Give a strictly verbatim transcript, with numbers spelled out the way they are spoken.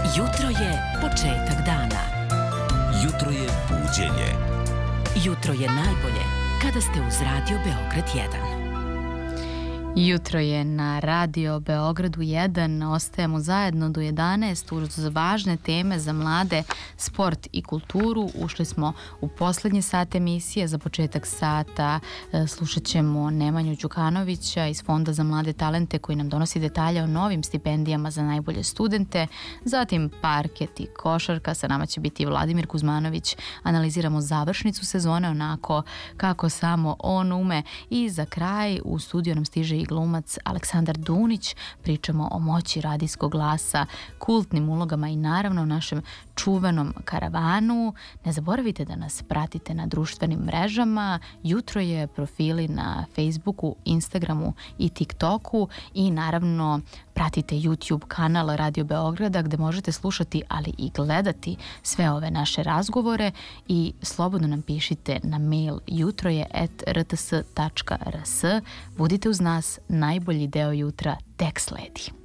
Jutro je početak dana. Jutro je buđenje. Jutro je najbolje kada ste uz Radio Beograd jedan. Jutro je na Radio Beogradu jedan, ostajemo zajedno do jedanaest uz važne teme za mlade, sport i kulturu. Ušli smo u poslednji sat emisije. Za početak sata slušat ćemo Nemanju Đukanovića iz Fonda za mlade talente koji nam donosi detalje o novim stipendijama za najbolje studente. Zatim parket i košarka, sa nama će biti Vladimir Kuzmanović. Analiziramo završnicu sezone onako kako samo on ume. I za kraj u studiju nam stiže i glumac Aleksandar Dunić. Pričamo o moći radijskog glasa, kultnim ulogama i naravno o našem čuvenom karavanu. Ne zaboravite da nas pratite na društvenim mrežama. Jutro je profili na Facebooku, Instagramu i TikToku i naravno pratite YouTube kanal Radio Beograda gde možete slušati, ali i gledati sve ove naše razgovore i slobodno nam pišite na mail jutroje at r t s tačka r s. Budite uz nas, najbolji deo jutra tek sledi.